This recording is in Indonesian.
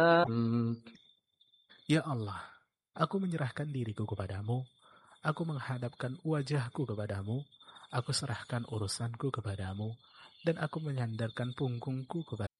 Ya Allah, aku menyerahkan diriku kepadamu, aku menghadapkan wajahku kepadamu, aku serahkan urusanku kepadamu, dan aku menyandarkan punggungku kepadamu.